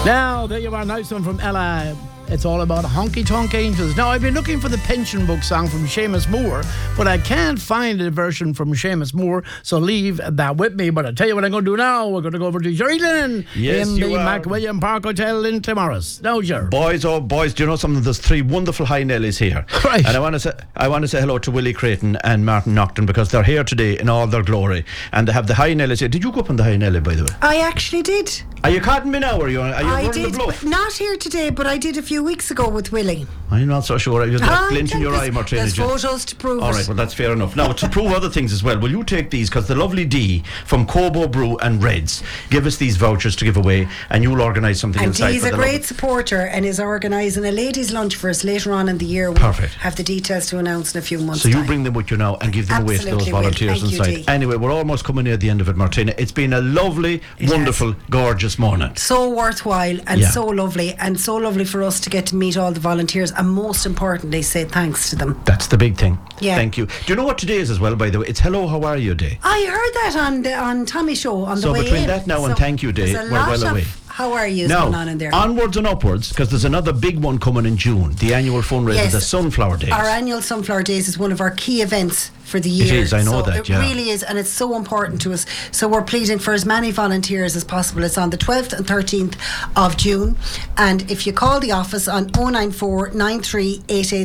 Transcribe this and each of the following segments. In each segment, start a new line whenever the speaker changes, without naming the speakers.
Now, there you are, nice one from Ella. It's all about Honky Tonk Angels. Now, I've been looking for the Pension Book song from Seamus Moore, but I can't find a version from Seamus Moore, so leave that with me. But I'll tell you what I'm going to do now. We're going to go over to Jerry Lynn in the McWilliam Park Hotel in Clamorris. Now, Jerry.
Boys, oh boys, do you know something? There's three wonderful high Nellies here.
Right.
And I want to say hello to Willie Creighton and Martin Nocton, because they're here today in all their glory. And they have the high Nellies here. Did you go up on the high Nelly, by the way?
I actually did.
Are you caught me now? Are you
I
running
did,
the bluff?
not here today, but I did a few weeks ago with Willie.
I'm not so sure. You have glint in your eye, Martina.
There's photos to prove
All
it.
right, well, that's fair enough. Now, to prove other things as well, will you take these? Because the lovely Dee from Cobo Brew and Reds give us these vouchers to give away, and you'll organise something
and
inside.
Dee's a great supporter and is organising a ladies' lunch for us later on in the year. We'll
Perfect.
have the details to announce in a few months'
So you
time.
bring them with you now and give them away to those volunteers
Thank you,
inside.
Dee.
Anyway, we're almost coming near the end of it, Martina. It's been a lovely, wonderful, gorgeous morning.
So worthwhile and so lovely for us to get to meet all the volunteers and most importantly say thanks to them.
That's the big thing.
Yeah.
Thank you. Do you know what today is as well, by the way? It's Hello, How Are You Day.
I heard that on Tommy's show on the way in.
So between that now and Thank You Day,
there's a
we're
lot
well
of
away.
How are you
Now,
going on in there?
onwards and upwards, because there's another big one coming in June, the annual fundraiser,
Yes.
the Sunflower Days.
Our annual Sunflower Days is one of our key events for the year.
It is, I know that,
It
yeah.
really is, and it's so important to us. So we're pleading for as many volunteers as possible. It's on the 12th and 13th of June. And if you call the office on 094 93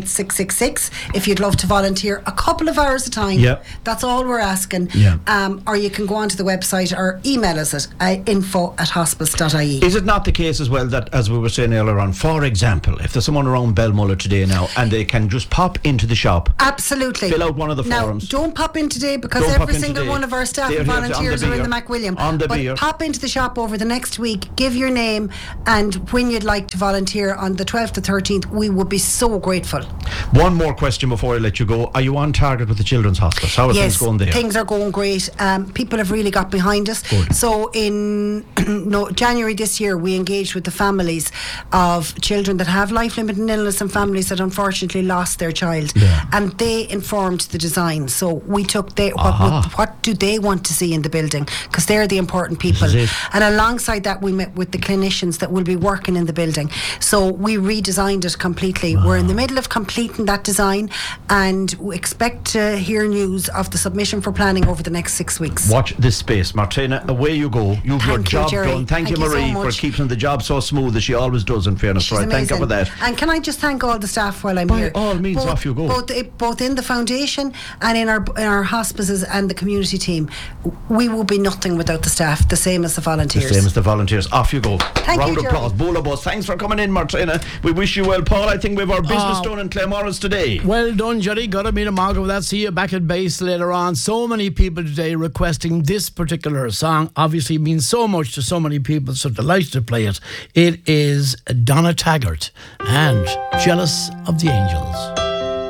88666, if you'd love to volunteer a couple of hours a time, that's all we're asking. Or you can go onto the website or email us at info@hospice.ie.
Is it not the case as well that, as we were saying earlier on, for example, if there's someone around Belmuller today now and they can just pop into the shop,
absolutely,
fill out one of the forms.
Don't pop in today because every single one of our staff and volunteers are in the McWilliam. But pop into the shop over the next week, give your name and when you'd like to volunteer on the 12th to 13th. We would be so grateful.
One more question before I let you go. Are you on target with the Children's Hospice? How are things going there?
Things are going great. People have really got behind us.
Good.
So in January this year we engaged with the families of children that have life-limiting illness and families that unfortunately lost their child, and they informed the design. So we took what do they want to see in the building, because they're the important people. And alongside that we met with the clinicians that will be working in the building. So we redesigned it completely. We're in the middle of completing that design and we expect to hear news of the submission for planning over the next 6 weeks.
Watch this space. Martina, away you go. You've your job done. Thank you, Marie, for keeping the job so smooth as she always does, in fairness.
She's amazing.
Thank you for that.
And can I just thank all the staff while I'm here?
By all means, off you go.
Both in the foundation and in our hospices and the community team. We will be nothing without the staff, the same as the volunteers.
The same as the volunteers. Off you go. Round of applause. Bowler Bus. Thanks for coming in, Martina. We wish you well, Paul. I think we have our business done in Clamorris today.
Well done, Jerry. Got to meet a mark of that. See you back at base later on. So many people today requesting this particular song. Obviously means so much to so many people, so delighted to play it. It is Donna Taggart and Jealous of the Angels.